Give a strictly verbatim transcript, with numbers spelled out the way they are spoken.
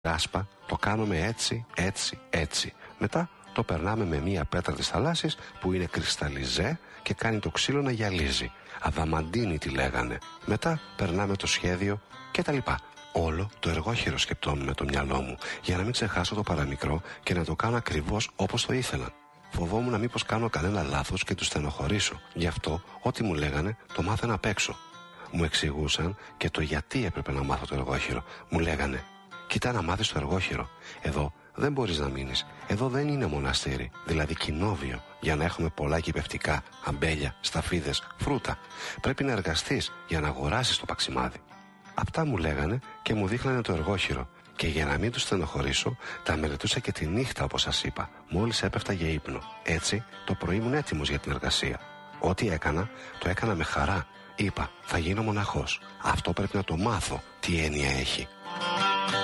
ράσπα το κάνουμε έτσι, έτσι, έτσι. Μετά το περνάμε με μία πέτρα της θαλάσσης που είναι κρυσταλλιζέ και κάνει το ξύλο να γυαλίζει. Αδαμαντίνη τη λέγανε. Μετά περνάμε το σχέδιο κτλ. Όλο το εργόχειρο σκεπτόμουν με το μυαλό μου για να μην ξεχάσω το παραμικρό και να το κάνω ακριβώς όπως το ήθελαν. Φοβόμουν μήπως κάνω κανένα λάθος και τους στενοχωρήσω. Γι' αυτό ό,τι μου λέγανε το μάθαινα απ' έξω. Μου εξηγούσαν και το γιατί έπρεπε να μάθω το εργόχειρο. Μου λέγανε: «Κοίτα να μάθεις το εργόχειρο. Εδώ δεν μπορείς να μείνεις. Εδώ δεν είναι μοναστήρι, δηλαδή κοινόβιο, για να έχουμε πολλά κυπευτικά, αμπέλια, σταφίδες, φρούτα. Πρέπει να εργαστείς για να αγοράσεις το παξιμάδι». Αυτά μου λέγανε και μου δείχνανε το εργόχειρο. Και για να μην τους στενοχωρήσω, τα μελετούσα και τη νύχτα, όπως σας είπα, μόλις έπεφτα για ύπνο. Έτσι, το πρωί ήμουν έτοιμος για την εργασία. Ό,τι έκανα, το έκανα με χαρά. Είπα: θα γίνω μοναχός. Αυτό πρέπει να το μάθω τι έννοια έχει.